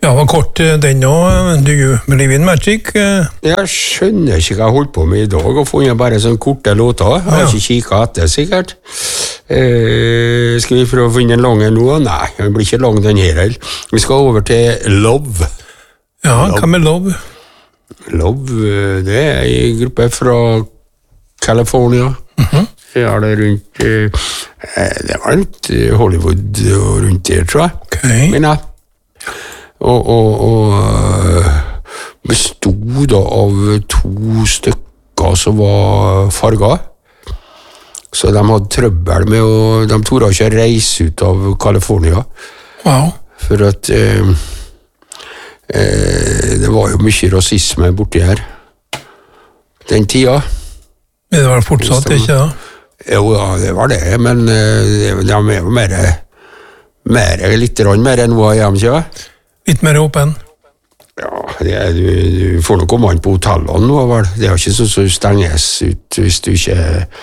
Ja, var kort den også. Do you believe in magic? Jeg skjønner ikke hva jeg holdt på med i dag, og funnet bare sånne korte låter. Jeg har ikke kikket etter, sikkert. Skal vi prøve å finne en lang en nå? Nei, den blir ikke lang den her. Vi skal over til Love. Ja, hva med Love? Love, det er en gruppe fra California. Det er det rundt det var rundt Hollywood og rundt der, tror jeg. Okay. Men ja. Og bestod da av 2 stykker som var farget. Så de hadde trøbbel med å... De torde ikke reise ut av California. Wow. For at det var jo mye rasisme borti her. Den tida. Men det var fortsatt ikke da? Jo, ja, det var det, men de er jo litt mer enn hva jeg ikke. Litt mer åpen? Ja, du får nok komme an på hotellene nå, vel. Det er jo ikke sånn som stenges ut hvis du ikke...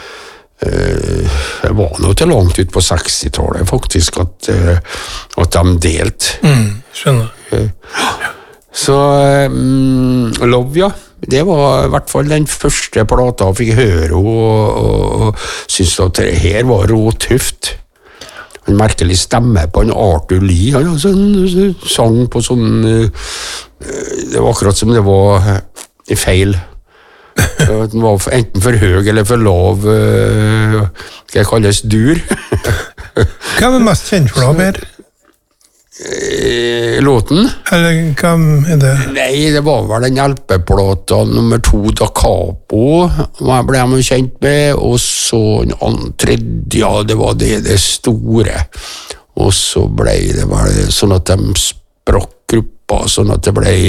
Det var noe til langt ut på 60-tallet, faktisk, at de delt. Skjønner. Så Love, ja. Det var i hvert fall den første plata jeg fikk høre, og syntes at det her var råtøft. En merkelig stemme på en Arthur Lee. Han sang på sånn... Det var akkurat som det var feil. Den var enten for høy eller for lav. Skal jeg kalles dur? Hva er mest kjent for da, Per? Låten? Eller hva er det? Nei, det var vel den hjelpeplata nummer 2 Da Capo ble jeg kjent med, og så den tredje, ja, det var det store, og så ble det vel sånn at de sprakk gruppa, sånn at det ble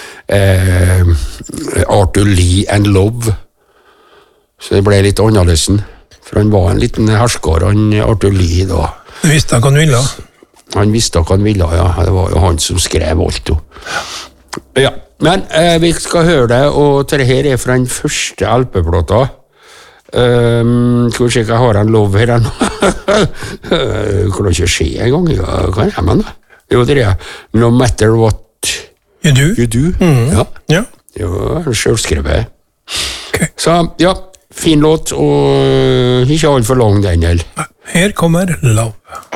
Arthur Lee and Love, så det ble litt annerledes, for han var en liten hersker, han Arthur Lee da. Du visste hva han ville? Han visste hva han ville, ja. Det var jo han som skrev alt. Ja, men vi skal høre det, og dette her er fra den første LP-plata. Skal vi se hva jeg har en Love her nå. Kan det ikke skje en gang? Ja, hva er det? Jo, det er No Matter What You Do. Ja, selvskrevet. Okay. Så, ja, fin låt, og ikke alt for lang den, eller? Her kommer Love.